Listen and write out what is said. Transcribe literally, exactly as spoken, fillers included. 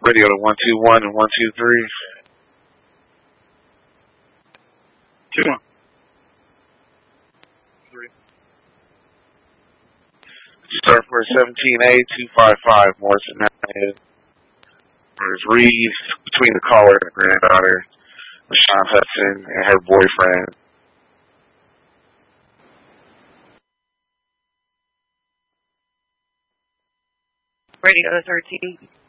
Radio to one two one and one two three. Two one. Three. Start for seventeen A two five five Morrison Avenue. There's Reed between the caller and the granddaughter, LaShawn Hudson, and her boyfriend. Radio to thirteen.